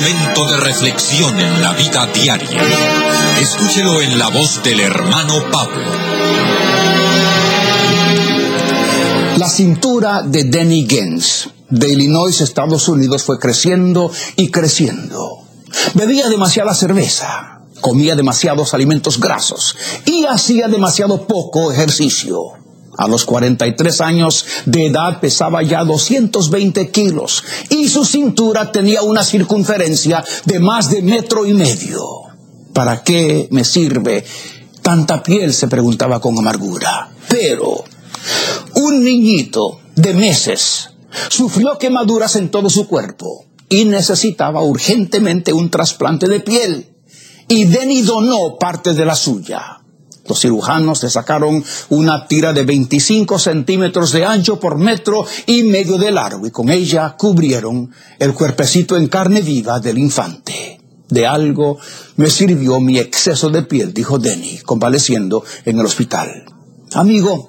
momento de reflexión en la vida diaria. Escúchelo en la voz del hermano Pablo. La cintura de Denny Gens, de Illinois, Estados Unidos, fue creciendo y creciendo. Bebía demasiada cerveza, comía demasiados alimentos grasos y hacía demasiado poco ejercicio. A los 43 años de edad pesaba ya 220 kilos y su cintura tenía una circunferencia de más de 1,5 metros. ¿Para qué me sirve tanta piel?, se preguntaba con amargura. Pero un niñito de meses sufrió quemaduras en todo su cuerpo y necesitaba urgentemente un trasplante de piel. Y Denny donó parte de la suya. Los cirujanos le sacaron una tira de 25 centímetros de ancho por 1,5 metros de largo y con ella cubrieron el cuerpecito en carne viva del infante. De algo me sirvió mi exceso de piel, dijo Denny, convaleciendo en el hospital. Amigo,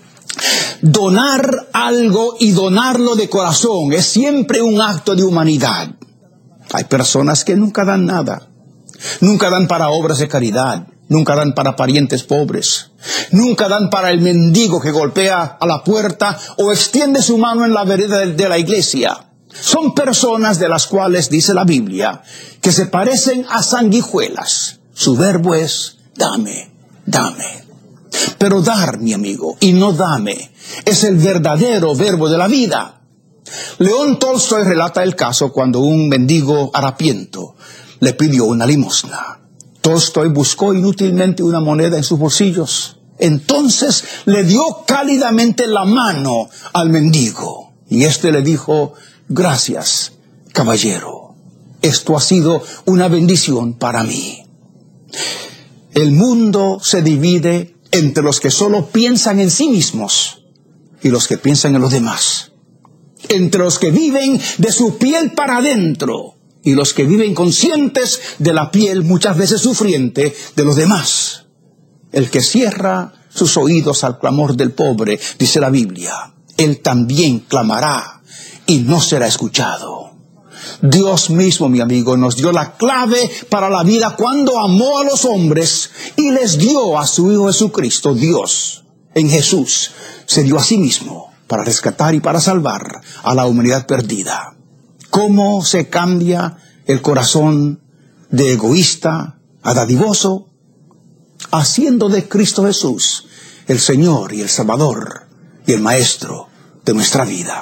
donar algo y donarlo de corazón es siempre un acto de humanidad. Hay personas que nunca dan nada. Nunca dan para obras de caridad. Nunca dan para parientes pobres. Nunca dan para el mendigo que golpea a la puerta o extiende su mano en la vereda de la iglesia. Son personas de las cuales dice la Biblia que se parecen a sanguijuelas. Su verbo es dame, dame. Pero dar, mi amigo, y no dame, es el verdadero verbo de la vida. León Tolstoy relata el caso cuando un mendigo harapiento le pidió una limosna. Tolstoy buscó inútilmente una moneda en sus bolsillos. Entonces le dio cálidamente la mano al mendigo. Y éste le dijo: gracias, caballero. Esto ha sido una bendición para mí. El mundo se divide entre los que solo piensan en sí mismos y los que piensan en los demás. Entre los que viven de su piel para adentro y los que viven conscientes de la piel muchas veces sufriente de los demás. El que cierra sus oídos al clamor del pobre, dice la Biblia, él también clamará y no será escuchado. Dios mismo, mi amigo, nos dio la clave para la vida cuando amó a los hombres y les dio a su Hijo Jesucristo. Dios, en Jesús, se dio a sí mismo para rescatar y para salvar a la humanidad perdida. ¿Cómo se cambia el corazón de egoísta a dadivoso? Haciendo de Cristo Jesús el Señor y el Salvador y el Maestro de nuestra vida.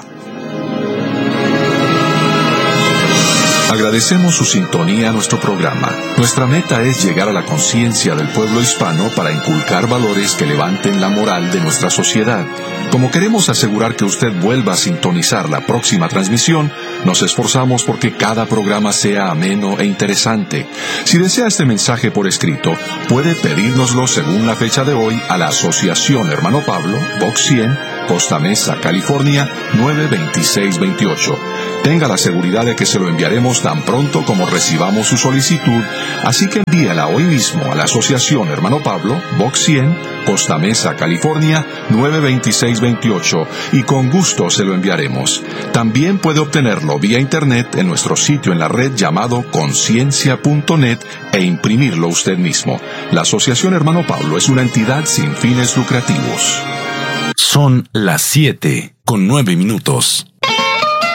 Agradecemos su sintonía a nuestro programa. Nuestra meta es llegar a la conciencia del pueblo hispano para inculcar valores que levanten la moral de nuestra sociedad. Como queremos asegurar que usted vuelva a sintonizar la próxima transmisión, nos esforzamos porque cada programa sea ameno e interesante. Si desea este mensaje por escrito, puede pedírnoslo según la fecha de hoy a la Asociación Hermano Pablo, Box 100, Costa Mesa, California, 92628. Tenga la seguridad de que se lo enviaremos tan pronto como recibamos su solicitud, así que envíela hoy mismo a la Asociación Hermano Pablo, Box 100, Costa Mesa, California, 92628, y con gusto se lo enviaremos. También puede obtenerlo vía internet en nuestro sitio en la red llamado conciencia.net e imprimirlo usted mismo. La Asociación Hermano Pablo es una entidad sin fines lucrativos. Son las 7:09.